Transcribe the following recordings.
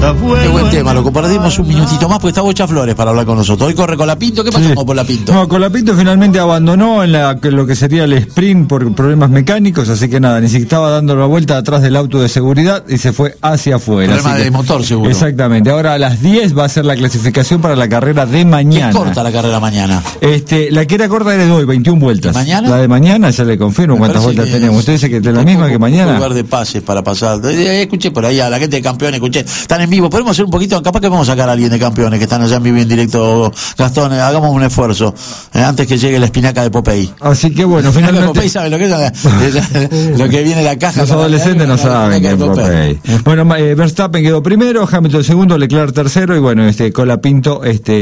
Qué buen tema, lo compartimos un minutito más porque está Bocha Flores para hablar con nosotros. Hoy corre Colapinto, ¿qué pasó con Colapinto? No, Colapinto finalmente abandonó en lo que sería el sprint por problemas mecánicos, así que nada, ni siquiera estaba dando la vuelta atrás del auto de seguridad y se fue hacia afuera. Problema de motor, seguro. Exactamente, ahora a las 10 va a ser la clasificación para la carrera de mañana. ¿Qué corta la carrera mañana? La que era corta era de hoy, 21 vueltas. ¿Y mañana? La de mañana ya le confirmo cuántas vueltas tenemos. ¿Usted dice que es la misma que mañana? Un lugar de pases para pasar. Escuché por ahí a la gente de Campeones, están en vivo. Podemos hacer un poquito, capaz que vamos a sacar a alguien de Campeones que están allá en vivo en directo. Gastón, hagamos un esfuerzo antes que llegue la espinaca de Popeye. Así que bueno, finalmente Popeye sabe lo que es lo que viene de la caja. Los adolescentes no saben que es Popeye. Bueno, Verstappen quedó primero, Hamilton segundo, Leclerc tercero y bueno, Colapinto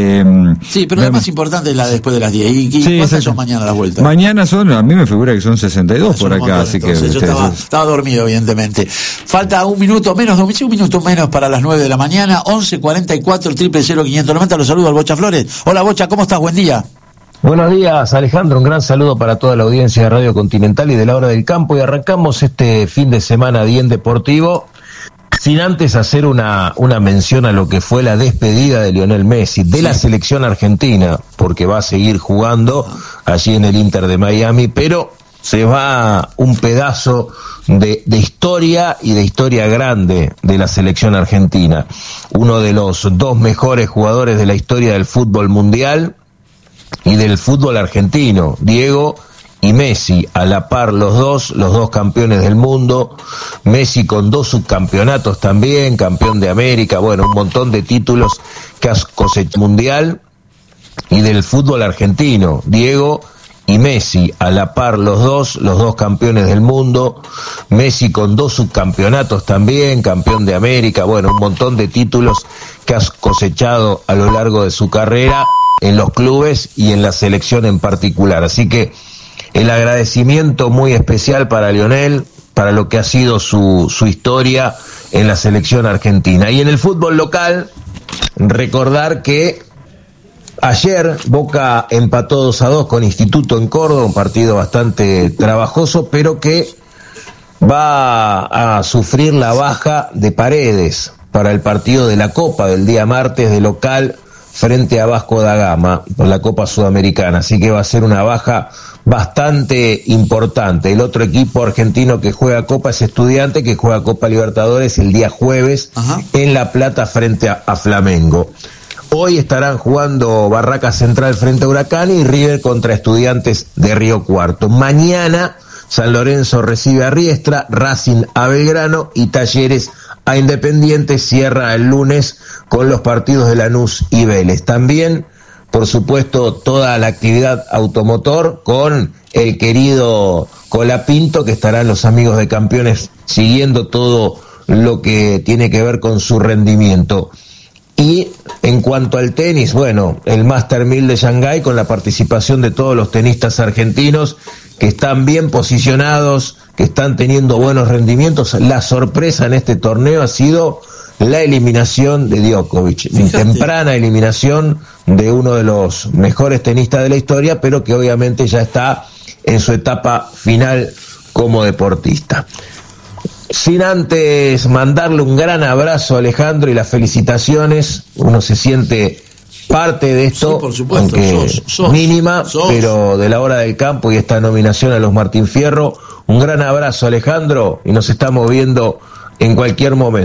sí, pero la más importante es la después de las 10. ¿Y cuántas son mañana las vueltas? Mañana a mí me figura que son 62 por acá, montón, así entonces, que yo estaba dormido, evidentemente. Falta un minuto menos para las 9 de la mañana. 11:44 000-590. Los saludo al Bocha Flores. Hola Bocha, ¿cómo estás? Buen día. Buenos días, Alejandro, un gran saludo para toda la audiencia de Radio Continental y de la Hora del Campo, y arrancamos este fin de semana bien deportivo, sin antes hacer una mención a lo que fue la despedida de Lionel Messi, de la selección argentina, porque va a seguir jugando allí en el Inter de Miami, pero se va un pedazo de historia y de historia grande de la selección argentina. Uno de los dos mejores jugadores de la historia del fútbol mundial y del fútbol argentino, Diego y Messi, a la par los dos campeones del mundo, Messi con 2 subcampeonatos también, campeón de América, bueno, un montón de títulos que ha cosechado mundial, y del fútbol argentino, Diego y Messi, a la par los dos campeones del mundo, Messi con 2 subcampeonatos también, campeón de América, bueno, un montón de títulos que ha cosechado a lo largo de su carrera en los clubes y en la selección en particular. Así que el agradecimiento muy especial para Lionel, para lo que ha sido su historia en la selección argentina. Y en el fútbol local, recordar que ayer Boca empató 2-2 con Instituto en Córdoba, un partido bastante trabajoso, pero que va a sufrir la baja de Paredes para el partido de la Copa del día martes de local frente a Vasco da Gama por la Copa Sudamericana, así que va a ser una baja bastante importante. El otro equipo argentino que juega Copa es Estudiante, que juega Copa Libertadores el día jueves en La Plata frente a Flamengo. Hoy estarán jugando Barraca Central frente a Huracán y River contra Estudiantes de Río Cuarto. Mañana San Lorenzo recibe a Riestra, Racing a Belgrano y Talleres a Independiente. Cierra el lunes con los partidos de Lanús y Vélez. También, por supuesto, toda la actividad automotor con el querido Colapinto, que estarán los amigos de Campeones siguiendo todo lo que tiene que ver con su rendimiento. Y en cuanto al tenis, bueno, el Master 1000 de Shanghái con la participación de todos los tenistas argentinos que están bien posicionados, que están teniendo buenos rendimientos. La sorpresa en este torneo ha sido la eliminación de Djokovic, temprana eliminación de uno de los mejores tenistas de la historia, pero que obviamente ya está en su etapa final como deportista. Sin antes mandarle un gran abrazo a Alejandro y las felicitaciones, uno se siente parte de esto, sí, por supuesto, aunque mínima, pero de la Hora del Campo y esta nominación a los Martín Fierro. Un gran abrazo, Alejandro, y nos estamos viendo en cualquier momento.